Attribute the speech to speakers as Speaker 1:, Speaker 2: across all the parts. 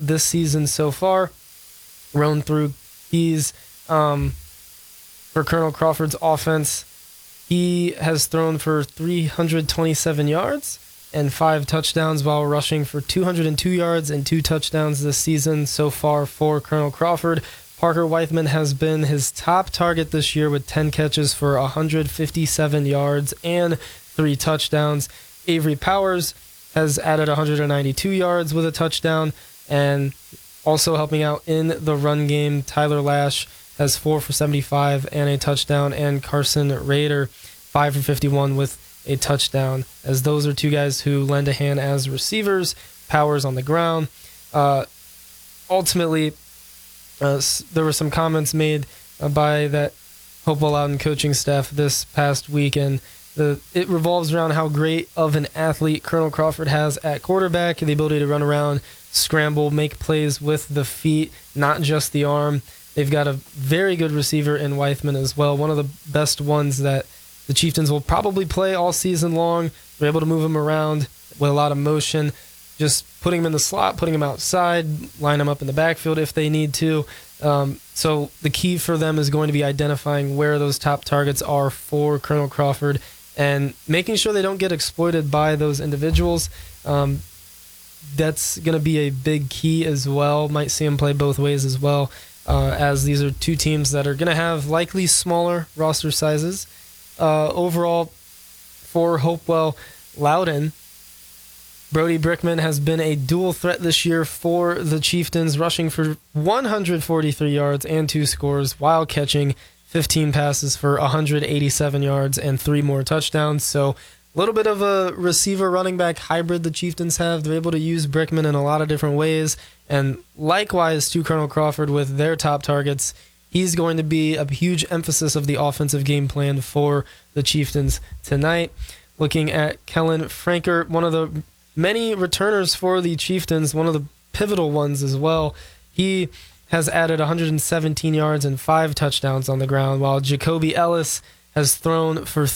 Speaker 1: this season so far. Run through keys for Colonel Crawford's offense. He has thrown for 327 yards and 5 touchdowns while rushing for 202 yards and 2 touchdowns this season so far for Colonel Crawford. Parker Weithman has been his top target this year with 10 catches for 157 yards and 3 touchdowns. Avery Powers has added 192 yards with a touchdown, and also helping out in the run game, Tyler Lash has 4 for 75 and a touchdown, and Carson Rader 5 for 51 with a touchdown, as those are 2 guys who lend a hand as receivers. Powers on the ground. Ultimately, there were some comments made by that Hopewell Loudon coaching staff this past week, and it revolves around how great of an athlete Colonel Crawford has at quarterback, the ability to run around, scramble, make plays with the feet, not just the arm. They've got a very good receiver in Weithman as well, one of the best ones that the Chieftains will probably play all season long. They're able to move him around with a lot of motion, just putting him in the slot, putting him outside, line him up in the backfield if they need to. So the key for them is going to be identifying where those top targets are for Colonel Crawford and making sure they don't get exploited by those individuals. That's going to be a big key as well. Might see him play both ways as well, as these are 2 teams that are going to have likely smaller roster sizes. Overall, for Hopewell Loudon, Brody Brickman has been a dual threat this year for the Chieftains, rushing for 143 yards and 2 scores while catching 15 passes for 187 yards and 3 more touchdowns. So a little bit of a receiver running back hybrid the Chieftains have. They're able to use Brickman in a lot of different ways. And likewise to Colonel Crawford with their top targets, he's going to be a huge emphasis of the offensive game plan for the Chieftains tonight. Looking at Kellen Franker, one of the many returners for the Chieftains, one of the pivotal ones as well. He has added 117 yards and 5 touchdowns on the ground, while Jacoby Ellis has thrown for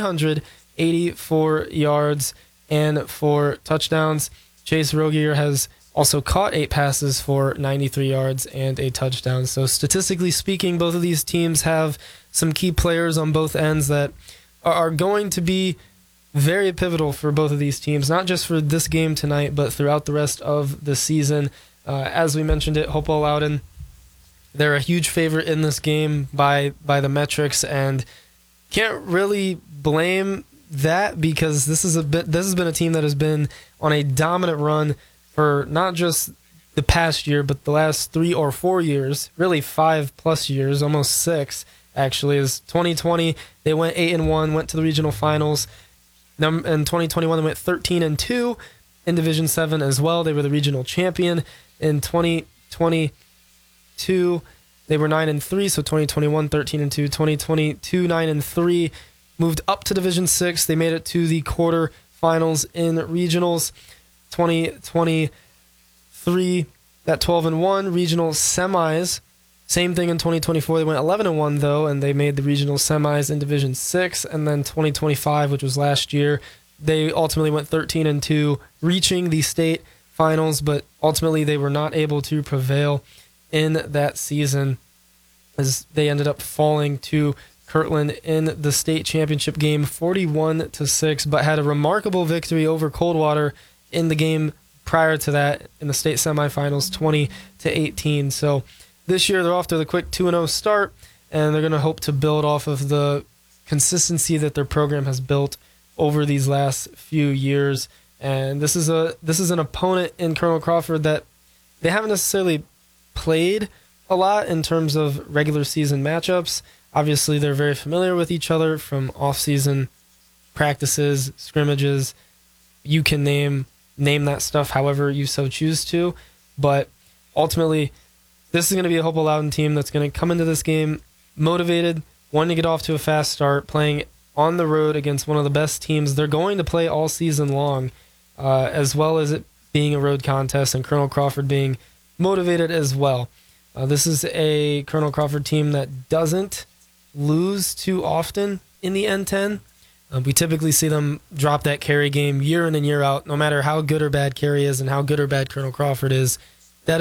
Speaker 1: 384 yards and 4 touchdowns. Chase Rogier has also caught 8 passes for 93 yards and a touchdown. So statistically speaking, both of these teams have some key players on both ends that are going to be very pivotal for both of these teams, not just for this game tonight, but throughout the rest of the season. As we mentioned it, Hopewell Loudon, they're a huge favorite in this game by the metrics, and can't really blame that because this has been a team that has been on a dominant run for not just the past year, but the last 3 or 4 years, really 5+ years, almost 6 actually. Is 2020 they went 8-1, went to the regional finals. In 2021, they went 13-2 in Division 7 as well. They were the regional champion. In 2022, they were 9-3, so 2021, 13-2. 2022, 9-3, moved up to Division 6. They made it to the quarterfinals in regionals. 2023, that 12-1 regional semis. Same thing in 2024. They went 11-1 though, and they made the regional semis in Division 6. And then 2025, which was last year, they ultimately went 13-2, reaching the state finals, but ultimately they were not able to prevail in that season as they ended up falling to Kirtland in the state championship game 41-6, but had a remarkable victory over Coldwater in the game prior to that in the state semifinals 20-18. So this year, they're off to the quick 2-0 start, and they're going to hope to build off of the consistency that their program has built over these last few years. And this is an opponent in Colonel Crawford that they haven't necessarily played a lot in terms of regular season matchups. Obviously, they're very familiar with each other from off-season practices, scrimmages. You can name that stuff however you so choose to, but ultimately, this is going to be a Hopewell Loudon team that's going to come into this game motivated, wanting to get off to a fast start, playing on the road against one of the best teams they're going to play all season long, as well as it being a road contest and Colonel Crawford being motivated as well. This is a Colonel Crawford team that doesn't lose too often in the N10. We typically see them drop that Cary game year in and year out, no matter how good or bad Cary is and how good or bad Colonel Crawford is.